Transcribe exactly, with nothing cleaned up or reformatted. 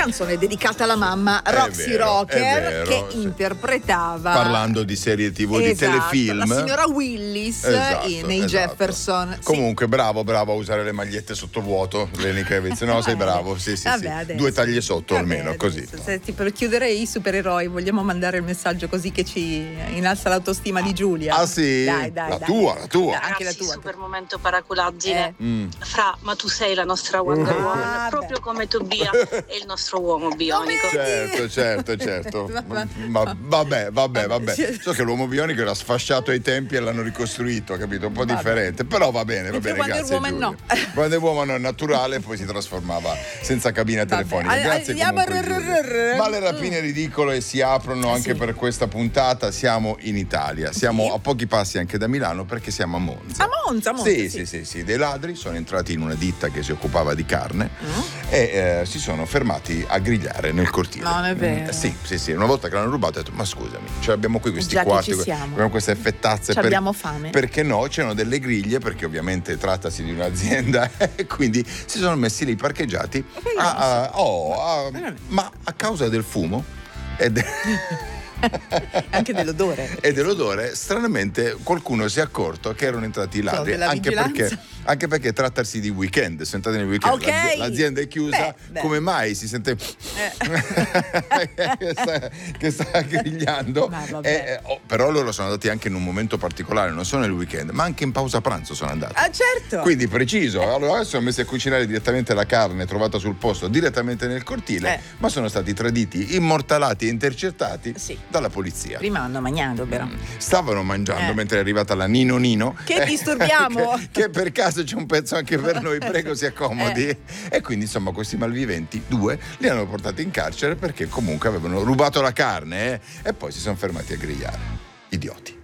canzone dedicata alla mamma, Roxy vero, Rocker, è vero, che sì. interpretava, parlando di serie tv, esatto, di telefilm, la signora Willis, esatto, in- nei esatto. Jefferson. Sì. Comunque bravo, bravo a usare le magliette sottovuoto, Leni Kravitz. No, sei bravo, sì, sì, Vabbè, sì. adesso. Due taglie sotto Vabbè, almeno, così. adesso, senti, per chiudere i supereroi, vogliamo mandare il messaggio così che ci innalza l'autostima di Giulia. Ah sì? Dai, dai, la dai. tua, la tua. Dai, anche la Ragazzi, tua. super momento paraculaggine. Eh. Mm. Fra, ma tu sei la nostra Wonder Ah, Woman, beh. proprio come Tobia è il nostro uomo bionico. Certo, certo, certo. Ma- ma- Ma, vabbè, vabbè, vabbè. Sì. So che l'uomo bionico era sfasciato ai tempi e l'hanno ricostruito, capito? Un po' Vabbè. differente. Però va bene, va Mentre bene, Wonder grazie Woman Giulia. no. Wonder Woman è naturale e poi si trasformava senza cabina Vabbè. telefonica. All- Grazie andiamo comunque, a- Giulia. Ma le rapine ridicole si aprono anche Sì. per questa puntata. Siamo in Italia, siamo Sì. a pochi passi anche da Milano perché siamo a Monza. A Monza, a Monza, Sì, sì. sì, sì, sì. Dei ladri sono entrati in una ditta che si occupava di carne Mm. e eh, si sono fermati a grigliare nel cortile. Non è vero. Mm, sì, sì, sì. Una volta che l'hanno rubato ho detto: ma scusami, cioè abbiamo qui questi Già che quarti, ci siamo. abbiamo queste fettazze. Ci abbiamo fame. Perché no? C'erano delle griglie, perché ovviamente trattasi di un'azienda e quindi si sono messi lì parcheggiati. a- a- oh, a- ma a causa del fumo e de- Anche dell'odore. e dell'odore, stranamente qualcuno si è accorto che erano entrati i ladri, della anche vigilanza. perché, anche perché trattarsi di weekend, sono entrati nel weekend, Ok. l'azi- l'azienda è chiusa, Beh, beh. come mai si sente che, sta, che sta grigliando? Ma vabbè. E, eh, oh, però loro sono andati anche in un momento particolare, non solo nel weekend, ma anche in pausa pranzo sono andati. Ah, certo. Quindi preciso, allora adesso sono messi a cucinare direttamente la carne trovata sul posto, direttamente nel cortile, Eh. ma sono stati traditi, immortalati e intercettati Sì. dalla polizia. Prima hanno mangiato, però. Stavano mangiando Eh. mentre è arrivata la Nino Nino. Che disturbiamo! che, che per caso c'è un pezzo anche per noi, prego si accomodi. Eh. E quindi insomma questi malviventi, due, li hanno portati in carcere perché comunque avevano rubato la carne eh, e poi si sono fermati a grigliare. Idioti.